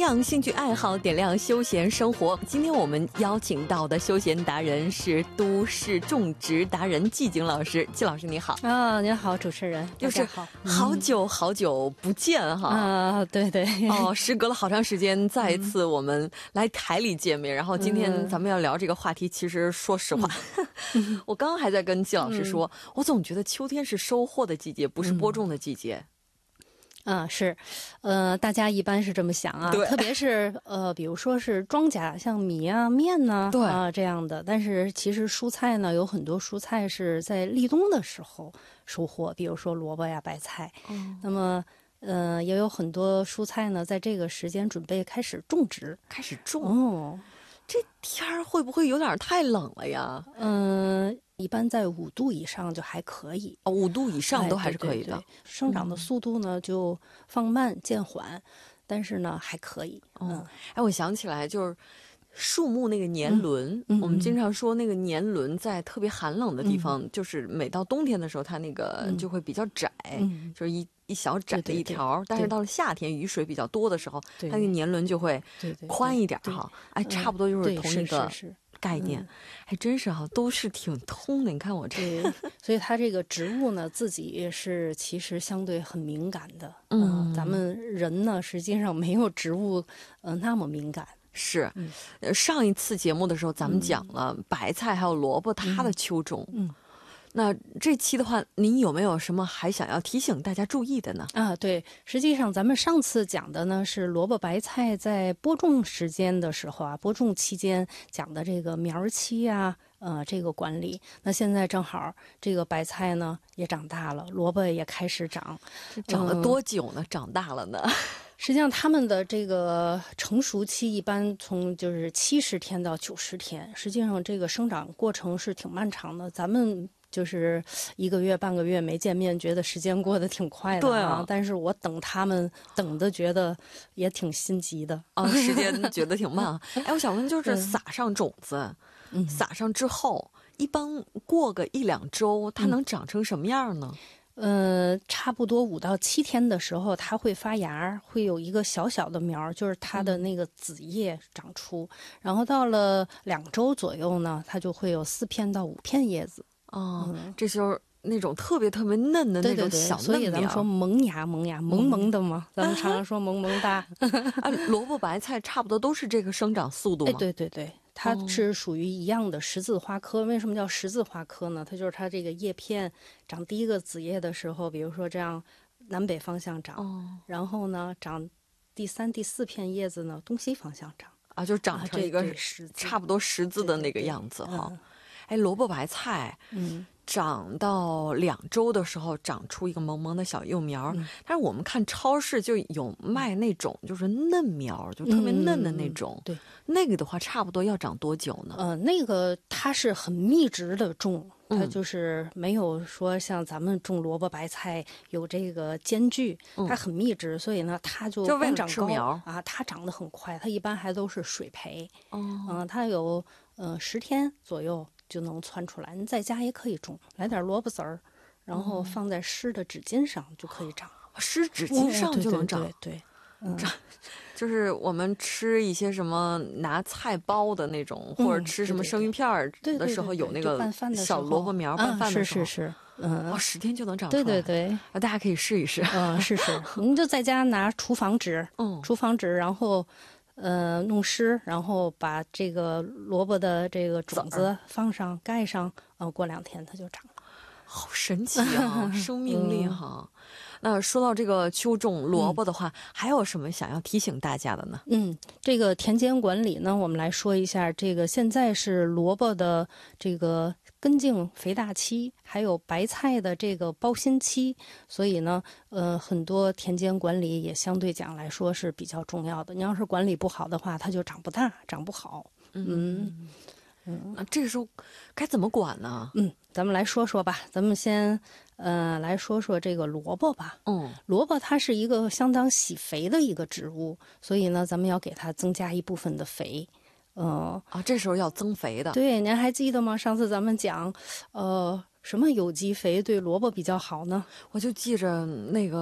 养兴趣爱好，点亮休闲生活。今天我们邀请到的休闲达人是都市种植达人季景老师。季老师你好。 您好，主持人， 就是好久好久不见哈。 对对。 时隔了好长时间，再一次我们来台里见面。然后今天咱们要聊这个话题，其实说实话，我刚刚还在跟季老师说，我总觉得秋天是收获的季节，不是播种的季节。 是，大家一般是这么想啊，特别是比如说是庄稼，像米啊、面呢，这样的。但是其实蔬菜呢，有很多蔬菜是在立冬的时候收获，比如说萝卜呀、白菜。那么也有很多蔬菜呢，在这个时间准备开始种植， 这天儿会不会有点太冷了呀？ 一般在5度以上就还可以。 5度以上都还是可以的。 对，生长的速度呢就放慢渐缓，但是呢还可以。 我想起来就是树木那个年轮，我们经常说那个年轮在特别寒冷的地方，就是每到冬天的时候，它那个就会比较窄，就是一小窄的一条。但是到了夏天雨水比较多的时候，它那个年轮就会宽一点哈。差不多就是同一个概念。还真是哈，都是挺通的。你看我这所以它这个植物呢，自己是其实相对很敏感的。咱们人呢，实际上没有植物那么敏感。 是，上一次节目的时候，咱们讲了白菜还有萝卜它的秋种。那这期的话，您有没有什么还想要提醒大家注意的呢？ 对，实际上咱们上次讲的呢是萝卜白菜在播种时间的时候播种期间讲的这个苗期这个管理。那现在正好这个白菜呢也长大了，萝卜也开始长。 长了多久呢？长大了呢？ 实际上它们的这个成熟期一般从就是70天到90天，实际上这个生长过程是挺漫长的。咱们就是1个月半个月没见面，觉得时间过得挺快的但是我等他们等的觉得也挺心急的时间觉得挺慢我想问，就是撒上种子，撒上之后一般过个1-2周它能长成什么样呢？ 差不多5到7天的时候，它会发芽，会有一个小小的苗，就是它的那个子叶长出。然后到了2周左右呢，它就会有4片到5片叶子。 这就是那种特别特别嫩的那种小嫩苗。 所以咱们说萌芽萌萌的嘛，咱们常常说萌萌哒。 萝卜白菜差不多都是这个生长速度吗？ 对。它是属于一样的十字花科。为什么叫十字花科呢？它就是它这个叶片长第一个子叶的时候，比如说这样南北方向长，然后呢长第3、第4片叶子呢东西方向长就长成一个差不多十字的那个样子萝卜白菜长到2周的时候长出一个萌萌的小幼苗，但是我们看超市就有卖那种就是嫩苗，就特别嫩的那种。 对， 那个的话差不多要长多久呢？ 那个它是很密植的种，它就是没有说像咱们种萝卜白菜有这个间距，它很密植，所以呢它就为了吃苗它长得很快，它一般还都是水培。它有10天左右就能窜出来。你在家也可以种，来点萝卜籽儿，然后放在湿的纸巾上就可以长。 湿纸巾上就能长？ 对。 就是我们吃一些什么拿菜包的那种，或者吃什么生鱼片的时候，有那个小萝卜苗拌饭的时候， 是 10天就能长出来。 对， 大家可以试一试。 试。您就在家拿厨房纸，然后弄湿，然后把这个萝卜的这个种子放上盖上，过2天它就长了。 好神奇生命力那说到这个秋种萝卜的话，还有什么想要提醒大家的呢？ 这个田间管理呢，我们来说一下。这个现在是萝卜的这个根茎肥大期，还有白菜的这个包心期，所以呢，很多田间管理也相对讲来说是比较重要的。你要是管理不好的话，它就长不大，长不好。 那这个时候该怎么管呢？ 咱们来说说吧。咱们先来说说这个萝卜吧。萝卜它是一个相当喜肥的一个植物，所以呢，咱们要给它增加一部分的肥。 这时候要增肥的。 对，您还记得吗？上次咱们讲，什么有机肥对萝卜比较好呢？ 我就记着那个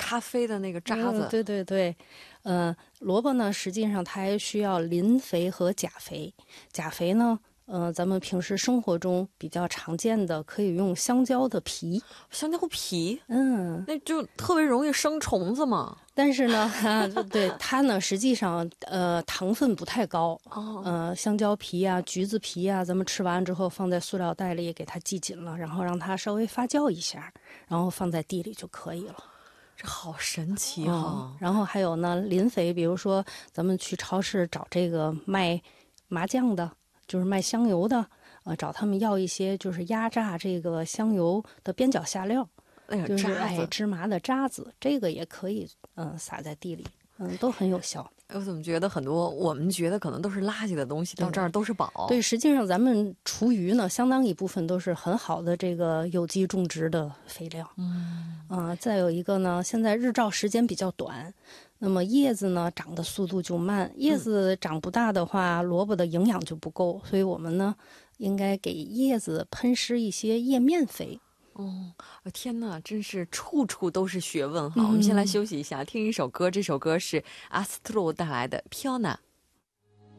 咖啡的那个渣子。 对对对，萝卜呢，实际上它还需要磷肥和钾肥。钾肥呢，咱们平时生活中比较常见的，可以用香蕉的皮。 香蕉皮，那就特别容易生虫子嘛。 但是呢，对它呢，实际上糖分不太高。香蕉皮啊、橘子皮啊，咱们吃完之后放在塑料袋里，给它系紧了，然后让它稍微发酵一下，然后放在地里就可以了。 这好神奇哈！ 然后还有呢，磷肥，比如说咱们去超市找这个卖麻酱的，就是卖香油的，找他们要一些就是压榨这个香油的边角下料，就是芝麻的渣子，这个也可以撒在地里，都很有效。 我怎么觉得很多我们觉得可能都是垃圾的东西，到这儿都是宝。 对，实际上咱们厨余呢，相当一部分都是很好的这个有机种植的肥料。再有一个呢，现在日照时间比较短，那么叶子呢长的速度就慢，叶子长不大的话，萝卜的营养就不够，所以我们呢应该给叶子喷施一些叶面肥。 天哪，真是处处都是学问哈！我们先来休息一下，听一首歌，这首歌是阿斯特洛带来的《飘娜》。